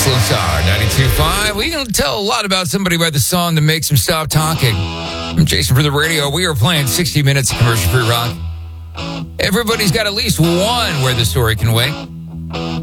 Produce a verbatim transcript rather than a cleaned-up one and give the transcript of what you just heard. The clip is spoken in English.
Slow Star ninety-two point five. We can tell a lot about somebody by the song that makes them stop talking. I'm Jason for the radio. We are playing sixty minutes of commercial-free rock. Everybody's got at least one where the story can wait.